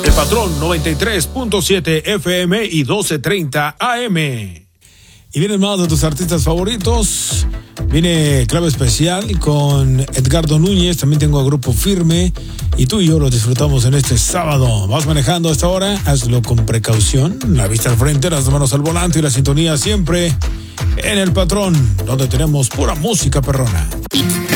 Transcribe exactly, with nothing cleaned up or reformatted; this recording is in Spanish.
El Patrón noventa y tres punto siete F M y doce treinta A M. Y vienen más de tus artistas favoritos. Viene Clave Especial con Edgardo Núñez. También tengo a Grupo Firme. Y tú y yo lo disfrutamos en este sábado. Vas manejando a esta hora, hazlo con precaución. La vista al frente, las manos al volante y la sintonía siempre en El Patrón, donde tenemos pura música perrona.